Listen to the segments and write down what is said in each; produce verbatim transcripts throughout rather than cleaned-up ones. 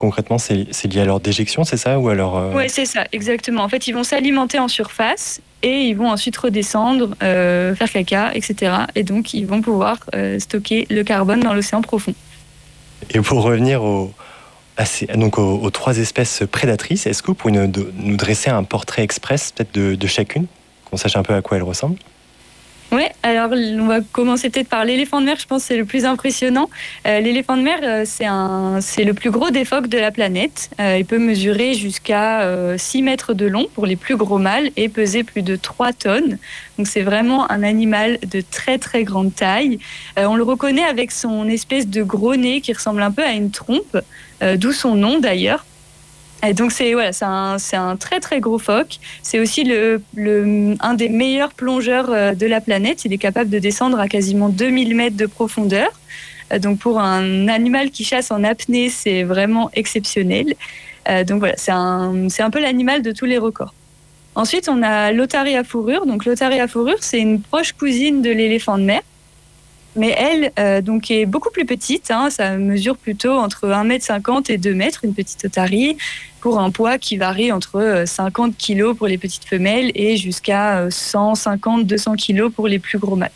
Concrètement, c'est, c'est lié à leur déjection, c'est ça ou alors euh... Oui, c'est ça, exactement. En fait, ils vont s'alimenter en surface et ils vont ensuite redescendre, euh, faire caca, et cetera. Et donc, ils vont pouvoir euh, stocker le carbone dans l'océan profond. Et pour revenir au, à ces, donc aux, aux trois espèces prédatrices, est-ce que vous pouvez nous, nous dresser un portrait express peut-être de, de chacune, qu'on sache un peu à quoi elles ressemblent? Oui, alors on va commencer peut-être par l'éléphant de mer, je pense que c'est le plus impressionnant. Euh, l'éléphant de mer, euh, c'est, un, c'est le plus gros des phoques de la planète. Euh, il peut mesurer jusqu'à euh, six mètres de long pour les plus gros mâles et peser plus de trois tonnes. Donc c'est vraiment un animal de très très grande taille. Euh, on le reconnaît avec son espèce de gros nez qui ressemble un peu à une trompe, euh, d'où son nom d'ailleurs. Et donc c'est, voilà, c'est, un, c'est un très très gros phoque. C'est aussi le, le, un des meilleurs plongeurs de la planète. Il est capable de descendre à quasiment deux mille mètres de profondeur. Donc pour un animal qui chasse en apnée, c'est vraiment exceptionnel. Donc voilà, c'est un, c'est un peu l'animal de tous les records. Ensuite, on a l'otarie à fourrure. Donc l'otarie à fourrure, c'est une proche cousine de l'éléphant de mer. Mais elle, euh, donc, est beaucoup plus petite. Hein, ça mesure plutôt entre un mètre cinquante et deux mètres, une petite otarie, pour un poids qui varie entre cinquante kilos pour les petites femelles et jusqu'à cent cinquante à deux cents kilos pour les plus gros mâles.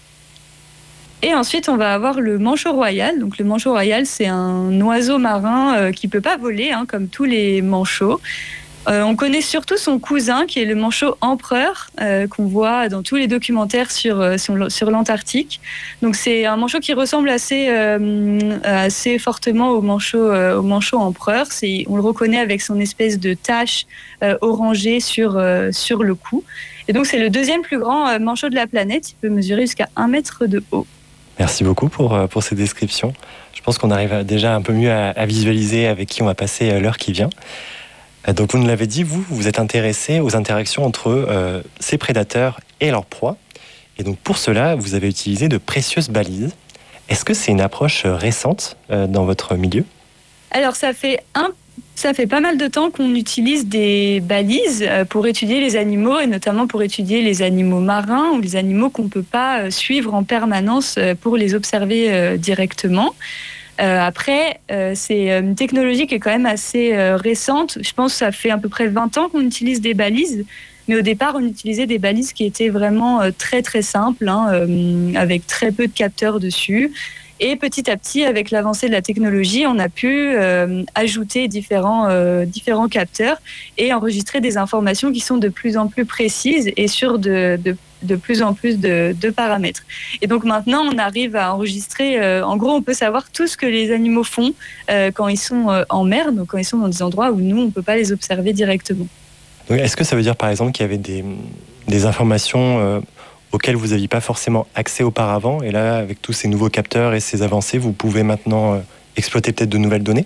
Et ensuite, on va avoir le manchot royal. Donc, le manchot royal, c'est un oiseau marin euh, qui ne peut pas voler, hein, comme tous les manchots. Euh, on connaît surtout son cousin, qui est le manchot empereur, euh, qu'on voit dans tous les documentaires sur, euh, sur, sur l'Antarctique. Donc c'est un manchot qui ressemble assez, euh, assez fortement au manchot, euh, au manchot empereur. C'est, on le reconnaît avec son espèce de tache euh, orangée sur, euh, sur le cou. Et donc c'est le deuxième plus grand euh, manchot de la planète. Il peut mesurer jusqu'à un mètre de haut. Merci beaucoup pour, pour ces descriptions. Je pense qu'on arrive déjà un peu mieux à, à visualiser avec qui on va passer l'heure qui vient. Donc vous nous l'avez dit, vous, vous êtes intéressé aux interactions entre euh, ces prédateurs et leurs proies. Et donc pour cela, vous avez utilisé de précieuses balises. Est-ce que c'est une approche récente euh, dans votre milieu ? Alors ça fait, un, ça fait pas mal de temps qu'on utilise des balises pour étudier les animaux, et notamment pour étudier les animaux marins ou les animaux qu'on ne peut pas suivre en permanence pour les observer euh, directement. Euh, après, euh, c'est une technologie qui est quand même assez euh, récente. Je pense que ça fait à peu près vingt ans qu'on utilise des balises. Mais au départ, on utilisait des balises qui étaient vraiment euh, très très simples, hein, euh, avec très peu de capteurs dessus. Et petit à petit, avec l'avancée de la technologie, on a pu euh, ajouter différents, euh, différents capteurs et enregistrer des informations qui sont de plus en plus précises et sur de, de de plus en plus de, de paramètres. Et donc maintenant, on arrive à enregistrer, euh, en gros, on peut savoir tout ce que les animaux font euh, quand ils sont euh, en mer, donc quand ils sont dans des endroits où nous, on ne peut pas les observer directement. Donc, est-ce que ça veut dire, par exemple, qu'il y avait des, des informations euh, auxquelles vous n'aviez pas forcément accès auparavant, et là, avec tous ces nouveaux capteurs et ces avancées, vous pouvez maintenant euh, exploiter peut-être de nouvelles données ?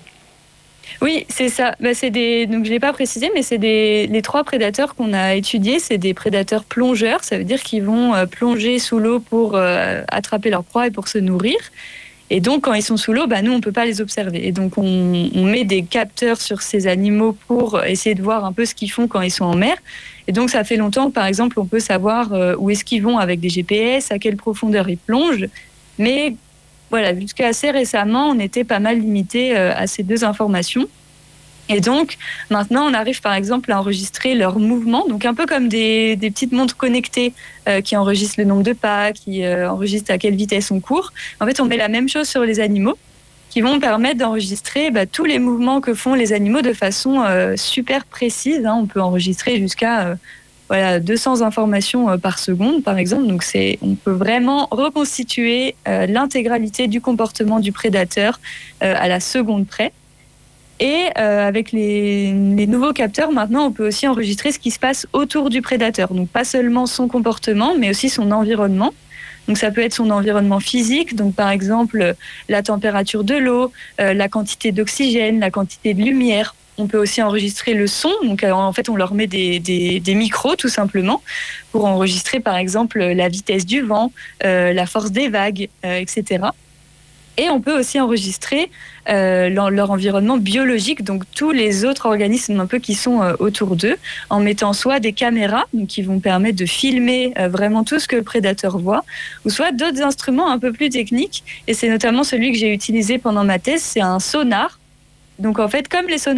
Oui, c'est ça. Bah, c'est des... Donc, je ne l'ai pas précisé, mais c'est des... les trois prédateurs qu'on a étudiés, c'est des prédateurs plongeurs. Ça veut dire qu'ils vont euh, plonger sous l'eau pour euh, attraper leur proie et pour se nourrir. Et donc, quand ils sont sous l'eau, bah, nous, on ne peut pas les observer. Et donc, on, on met des capteurs sur ces animaux pour essayer de voir un peu ce qu'ils font quand ils sont en mer. Et donc, ça fait longtemps que, par exemple, on peut savoir euh, où est-ce qu'ils vont avec des G P S, à quelle profondeur ils plongent. Mais voilà, jusqu'à assez récemment, on était pas mal limité euh, à ces deux informations. Et donc, maintenant, on arrive par exemple à enregistrer leurs mouvements, donc un peu comme des, des petites montres connectées euh, qui enregistrent le nombre de pas, qui euh, enregistrent à quelle vitesse on court. En fait, on met la même chose sur les animaux, qui vont permettre d'enregistrer bah, tous les mouvements que font les animaux de façon euh, super précise. Hein. On peut enregistrer jusqu'à euh, voilà, deux cents informations euh, par seconde, par exemple. Donc, c'est, on peut vraiment reconstituer euh, l'intégralité du comportement du prédateur euh, à la seconde près. Et euh, avec les, les nouveaux capteurs, maintenant, on peut aussi enregistrer ce qui se passe autour du prédateur. Donc, pas seulement son comportement, mais aussi son environnement. Donc, ça peut être son environnement physique, donc par exemple la température de l'eau, euh, la quantité d'oxygène, la quantité de lumière. On peut aussi enregistrer le son. Donc, euh, en fait, on leur met des, des, des micros, tout simplement, pour enregistrer, par exemple, la vitesse du vent, euh, la force des vagues, euh, et cetera. Et on peut aussi enregistrer euh, leur, leur environnement biologique, donc tous les autres organismes un peu qui sont euh, autour d'eux, en mettant soit des caméras donc, qui vont permettre de filmer euh, vraiment tout ce que le prédateur voit, ou soit d'autres instruments un peu plus techniques. Et c'est notamment celui que j'ai utilisé pendant ma thèse, c'est un sonar. Donc en fait, comme les